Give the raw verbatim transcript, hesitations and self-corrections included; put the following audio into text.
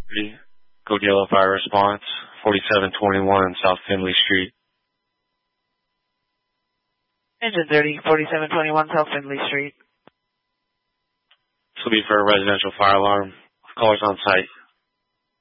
Code Yellow Fire Response, forty-seven twenty-one South Finley Street. Engine thirty, forty-seven twenty-one South Finley Street. This will be for a residential fire alarm. Callers on site.